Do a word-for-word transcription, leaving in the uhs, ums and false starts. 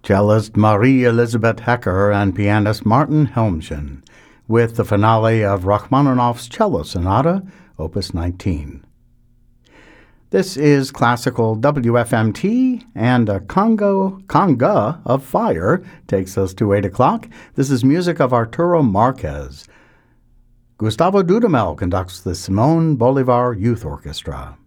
cellist Marie Elizabeth Hecker and pianist Martin Helmchen, with the finale of Rachmaninoff's Cello Sonata, Opus nineteen. This is classical W F M T, and a Congo, conga of fire takes us to eight o'clock. This is music of Arturo Marquez. Gustavo Dudamel conducts the Simón Bolívar Youth Orchestra.